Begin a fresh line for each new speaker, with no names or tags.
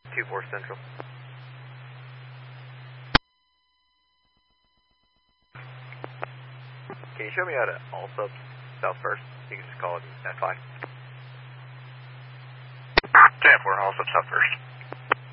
24 Central. Can you show me how to all subs south first? You can just call it at 5.
10-4, all subs south first.